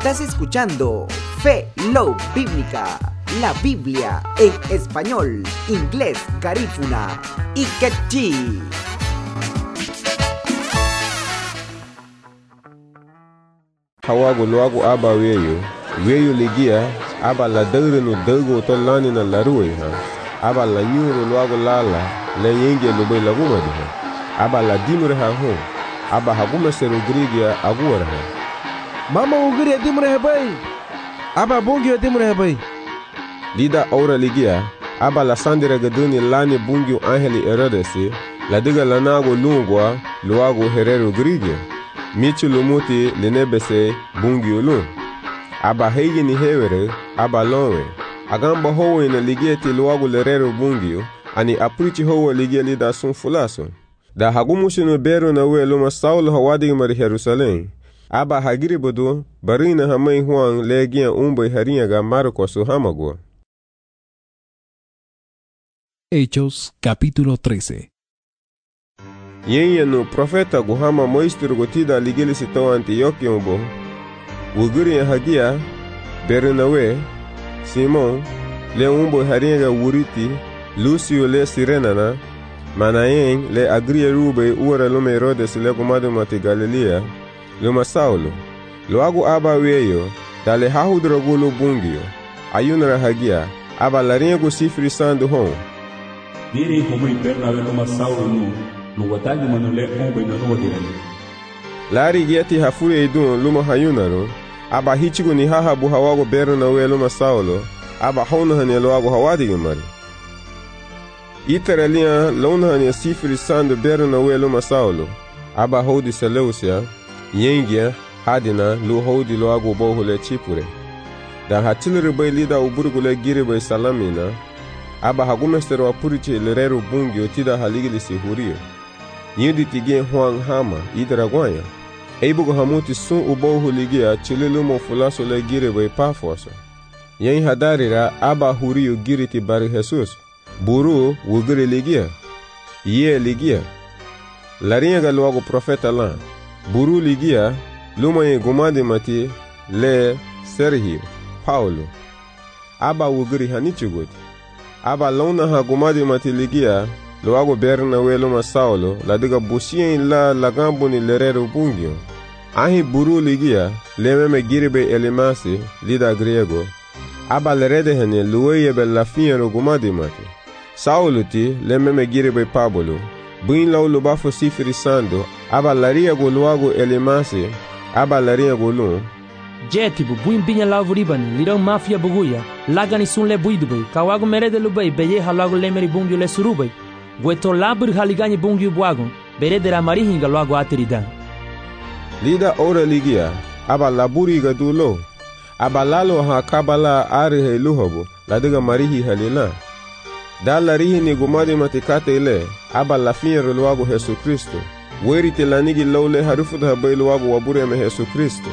Estás escuchando Fe, Love Bíblica, la Biblia en español, inglés, garífuna y quechí. Hawagu luagu aba weyo ligia aba la dagre no dago to lani na larue ha aba la nyuro luagu lala le yenge lubay laguma diha aba la dimure ha ho aba haguma sero grigia agura ha mama ugri dimure ha bay aba bungi dimure ha bay lida aura ligia aba la sandira gaduni lani bungi angeli erodesi la diga lanago lungwa luagu herero grigia Michi lumuti linebese bungi ulun. Aba hegi ni hewere, aba lonwe. Agamba howe na ligieti luagu lerero bungiu, ani aprichi howe ligieli da sun fulaso. Da hagumushi no beru na we luma Saulo hawadi mari Jerusalem. Aba hagiri bodu, barina hamay huang legia umbai haringa ga Marcos hamagua. Hechos capítulo 13. Yenye no profeta guhama moistir gotida ligeli sito Antioquia mbo. Wuguri ya hagia, Bernawe, Simon, le umbo haringa wuriti, Lucio le Sirenana, Manayen le agria rube uara lume Herodes le gumadu mati Galilea, luma Saulo. Luagu aba weyo, dale hahudrogulo bungio, ayunara hagia, aba laringo sifri sandu hon. Diri humui Bernawe luma Saulo nu. Nuwatagi manule ombe na nuwadirani. Lari gieti hafuri idun luma hayunaro, aba hichigu ni haha buhawago Bernawe luma Saulo, aba hounahani loago hawadi mari. Iteralia lounahani sifri sandu Bernawe luma Saulo, aba hodi Seleucia, yengia, hadina, lu hodi loago bohule chipure. Da hatilere bay lida uburgule giri bay salamina, aba hagumestero apuriche lerero bungi otida haligili sihurio. Yindi tige huang hama idragwanya. Eibugo hamuti sun ubohu ligia chililumo fulaso le gire bay pafoso. Yen hadarira aba hurio giriti bari Jesus. Buru wugiri ligia. Ye ligia. Laringa galuago profeta lan. Buru ligia luma ye gumadi mati le Sergio Paulo. Aba wugiri hanichugoti. Aba lona ha gumadi mati ligia luago Bernawe luma Saulo la diga busien la lagambo ni lerero bungio. Ahi buru ligia lememe giribe elimasi lida griego. Aba lerede hene luweye be la fiero gumadi mati. Saulo ti lememe giribe Pablo. Buin lau lubafo sifiri sando. Aba lariego luago elimasi. Aba lariego lun. Jetibu buin binya lavu ribani lirang mafia buguya lagani sun le buidubay kawago merede lubay beye halago lemeri bungyo le surubay gueto labur haligani bungyo buagon berede la marihinga luago ateridan Lida ora ligia aba laburi gadulo aba lalo ha kabala arihe luhobo la diga marihi halila da larihi ni gumadi matikate ile aba la fiero luago Jesu Kristo werite lanigi lawle harufuda habay luago wabure me Jesu Kristo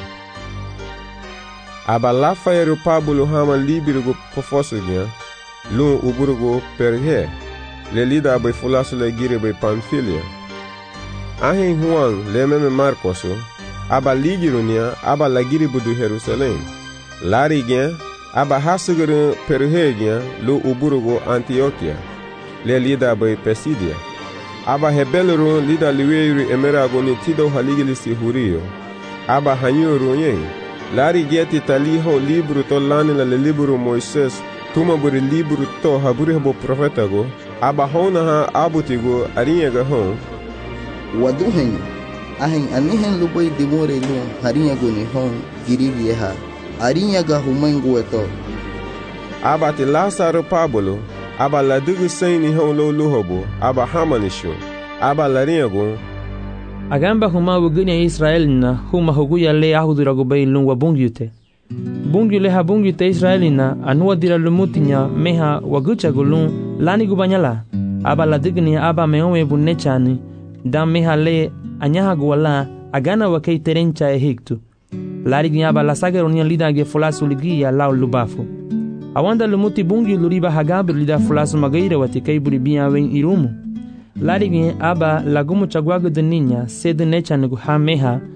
Aba la fayero Pablo hama libirgo pofosogia, lun uburgo perhe, le lida bay fulaso le gire bay Pamfilia. Ahen Juan le meme Marcoso, aba ligirunia, aba la gire budu Jerusalem. Lari gen, aba hasugere perhe gen, lu uburgo Antioquia, le lida bay Pesidia. Aba hebelero lida liweiri emerago ni tido haligilisi hurio, aba hanyoro yen. Lari geti taliho libro to lani la libro Moises tuma buri libro to haburi habo profeta go aba hona ha abutigo arinya ga hon waduhen ahen anihen lubay dimore lu harinya go ni hon girigi ha arinya ga humengo eto aba ti Lazaro Pablo aba la dugu saini hon lo luhobo aba hamanisho aba larinya go Agamba huma wuguni Israel na huma huguya le ahudirago bay lungwa bungyute. Bungyu le ha bungyute Israel na anuwa dira lumutinya meha wagucha gulun lani gubanyala. Aba la digni aba meome bunechani da meha le anyaha guwala agana wakei terencha ehiktu. Lari gni aba la sagaronia lida ge fulasu ligia lao lubafu. Awanda lumuti bungyu luriba hagabir lida fulasu magaire watikai buribia wen irumu. Larigi aba lagumu chagwagu de niña sede necha nugu ha meha